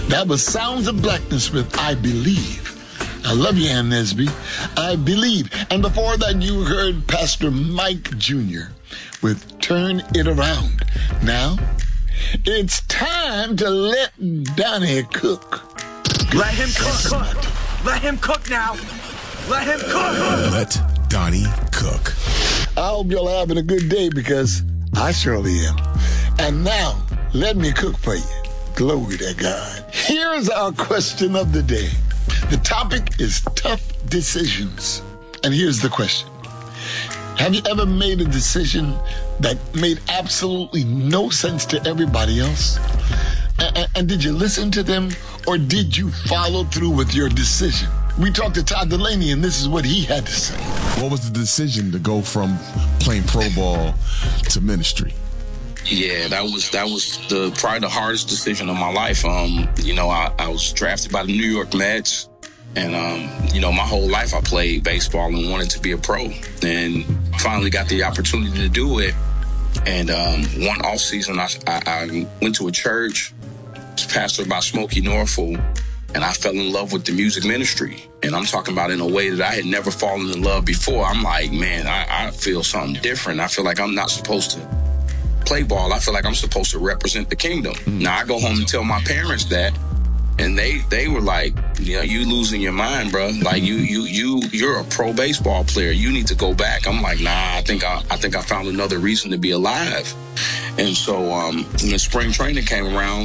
That was Sounds of Blackness with I Believe. I love you, Ann Nesby. I Believe. And before that, you heard Pastor Mike Jr. with Turn It Around. Now, it's time to let Donnie cook. Let him cook. Let him cook now. Let him cook. Let Donnie cook. I hope y'all are having a good day because I surely am. And now, let me cook for you. Glory to God. Here's our question of the day. The topic is tough decisions. And here's the question. Have you ever made a decision that made absolutely no sense to everybody else? And did you listen to them, or did you follow through with your decision? We talked to Todd Delaney, and this is what he had to say. What was the decision to go from playing pro ball to ministry? Yeah, that was probably the hardest decision of my life. I was drafted by the New York Mets, and my whole life I played baseball and wanted to be a pro. And finally got the opportunity to do it. And one off season, I went to a church, was pastored by Smokey Norfolk, and I fell in love with the music ministry. And I'm talking about in a way that I had never fallen in love before. I'm like, man, I feel something different. I feel like I'm not supposed to play ball. I feel like I'm supposed to represent the kingdom. Now I go home and tell my parents that, and they were like, you losing your mind, bro. Like you're a pro baseball player. You need to go back. I'm like, nah, I think I found another reason to be alive. And so when the spring training came around,